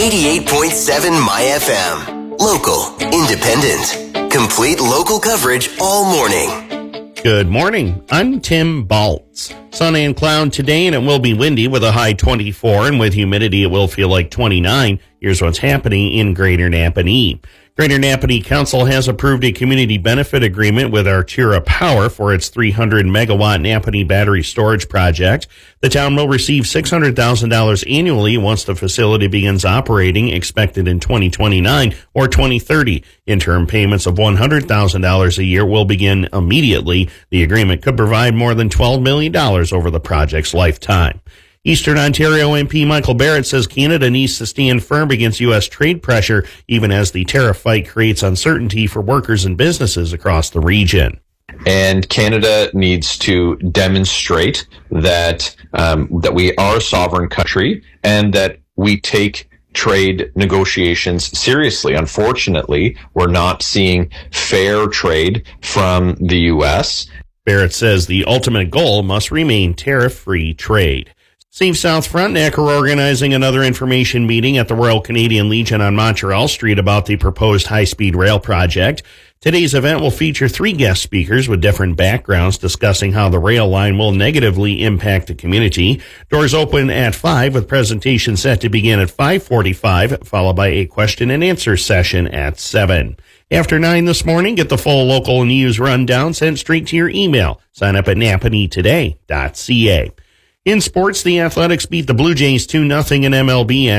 88.7 My FM. Local, independent, complete local coverage all morning. Good morning. I'm Tim Baltz. Sun and cloud today, and it will be windy with a high 24, and with humidity it will feel like 29. Here's what's happening in Greater Napanee. Greater Napanee Council has approved a community benefit agreement with Artura Power for its 300-megawatt Napanee battery storage project. The town will receive $600,000 annually once the facility begins operating, expected in 2029 or 2030. Interim payments of $100,000 a year will begin immediately. The agreement could provide more than $12 million over the project's lifetime. Eastern Ontario MP Michael Barrett says Canada needs to stand firm against U.S. trade pressure, even as the tariff fight creates uncertainty for workers and businesses across the region. And Canada needs to demonstrate that that we are a sovereign country and that we take trade negotiations seriously. Unfortunately, we're not seeing fair trade from the U.S. Barrett says the ultimate goal must remain tariff-free trade. Safe South Frontenac are organizing another information meeting at the Royal Canadian Legion on Montreal Street about the proposed high-speed rail project. Today's event will feature 3 guest speakers with different backgrounds discussing how the rail line will negatively impact the community. Doors open at 5 with presentation set to begin at 5:45, followed by a question and answer session at 7. After 9 this morning, get the full local news rundown sent straight to your email. Sign up at napaneetoday.ca. In sports, the Athletics beat the Blue Jays 2-0 in MLB